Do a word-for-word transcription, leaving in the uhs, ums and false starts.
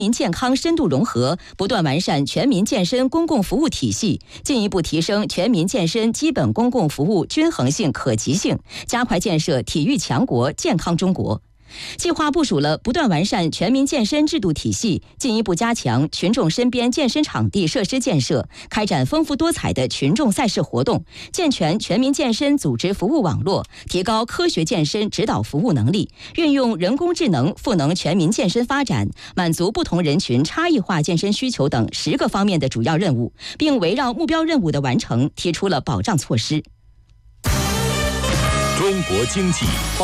民健康深度融合，不断完善全民健身公共服务体系，进一步提升全民健身基本公共服务均衡性、可及性，加快建设体育强国、健康中国。计划部署了不断完善全民健身制度体系，进一步加强群众身边健身场地设施建设，开展丰富多彩的群众赛事活动，健全全民健身组织服务网络，提高科学健身指导服务能力，运用人工智能赋能全民健身发展，满足不同人群差异化健身需求等十个方面的主要任务，并围绕目标任务的完成提出了保障措施。 中国经济